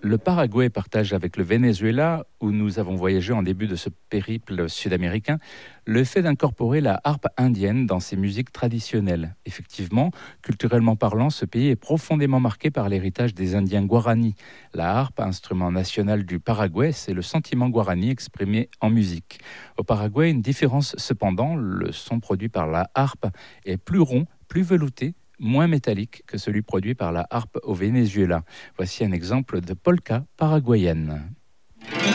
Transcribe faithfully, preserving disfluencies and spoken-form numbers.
Le Paraguay partage avec le Venezuela, où nous avons voyagé en début de ce périple sud-américain, le fait d'incorporer la harpe indienne dans ses musiques traditionnelles. Effectivement, culturellement parlant, ce pays est profondément marqué par l'héritage des Indiens Guarani. La harpe, instrument national du Paraguay, c'est le sentiment guarani exprimé en musique. Au Paraguay, une différence cependant, le son produit par la harpe est plus rond, plus velouté, moins métallique que celui produit par la harpe au Venezuela. Voici un exemple de polka paraguayenne.